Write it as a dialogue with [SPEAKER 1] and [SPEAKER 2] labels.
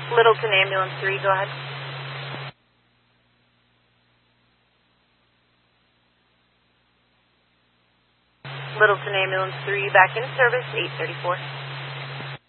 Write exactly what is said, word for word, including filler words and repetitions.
[SPEAKER 1] Littleton Ambulance three, go ahead. Littleton Ambulance three, back in service, eight thirty-four.